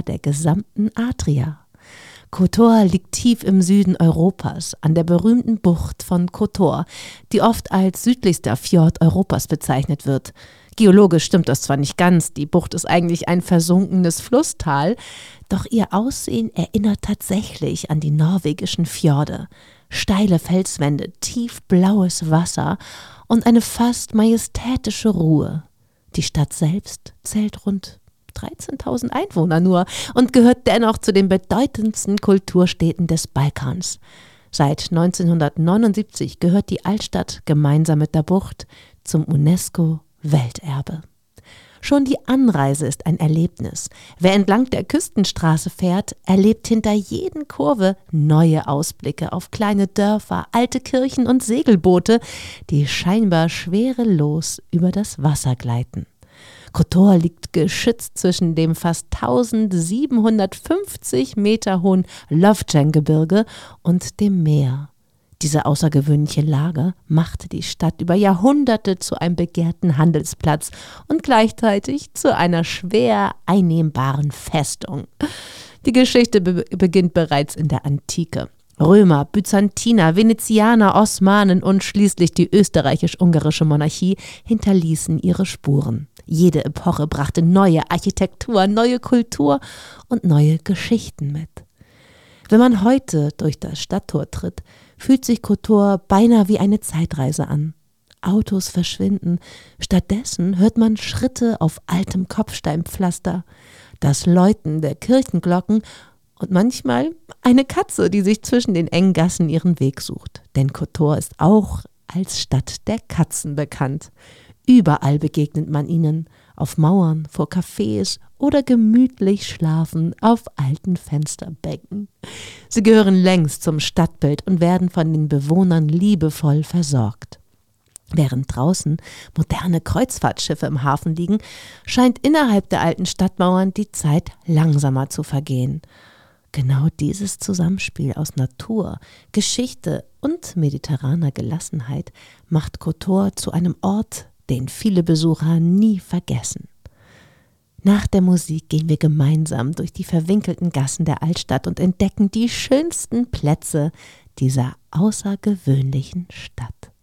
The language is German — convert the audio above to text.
der gesamten Adria. Kotor liegt tief im Süden Europas, an der berühmten Bucht von Kotor, die oft als südlichster Fjord Europas bezeichnet wird. Geologisch stimmt das zwar nicht ganz, die Bucht ist eigentlich ein versunkenes Flusstal, doch ihr Aussehen erinnert tatsächlich an die norwegischen Fjorde. Steile Felswände, tiefblaues Wasser und eine fast majestätische Ruhe. Die Stadt selbst zählt rund 13.000 Einwohner nur und gehört dennoch zu den bedeutendsten Kulturstädten des Balkans. Seit 1979 gehört die Altstadt gemeinsam mit der Bucht zum UNESCO-Welterbe. Schon die Anreise ist ein Erlebnis. Wer entlang der Küstenstraße fährt, erlebt hinter jeden Kurve neue Ausblicke auf kleine Dörfer, alte Kirchen und Segelboote, die scheinbar schwerelos über das Wasser gleiten. Kotor liegt geschützt zwischen dem fast 1750 Meter hohen Lofoten-Gebirge und dem Meer. Diese außergewöhnliche Lage machte die Stadt über Jahrhunderte zu einem begehrten Handelsplatz und gleichzeitig zu einer schwer einnehmbaren Festung. Die Geschichte beginnt bereits in der Antike. Römer, Byzantiner, Venezianer, Osmanen und schließlich die österreichisch-ungarische Monarchie hinterließen ihre Spuren. Jede Epoche brachte neue Architektur, neue Kultur und neue Geschichten mit. Wenn man heute durch das Stadttor tritt, fühlt sich Kotor beinahe wie eine Zeitreise an. Autos verschwinden, stattdessen hört man Schritte auf altem Kopfsteinpflaster, das Läuten der Kirchenglocken und manchmal eine Katze, die sich zwischen den engen Gassen ihren Weg sucht. Denn Kotor ist auch als Stadt der Katzen bekannt. Überall begegnet man ihnen, auf Mauern, vor Cafés oder gemütlich schlafen auf alten Fensterbänken. Sie gehören längst zum Stadtbild und werden von den Bewohnern liebevoll versorgt. Während draußen moderne Kreuzfahrtschiffe im Hafen liegen, scheint innerhalb der alten Stadtmauern die Zeit langsamer zu vergehen. Genau dieses Zusammenspiel aus Natur, Geschichte und mediterraner Gelassenheit macht Kotor zu einem Ort, den viele Besucher nie vergessen. Nach der Musik gehen wir gemeinsam durch die verwinkelten Gassen der Altstadt und entdecken die schönsten Plätze dieser außergewöhnlichen Stadt.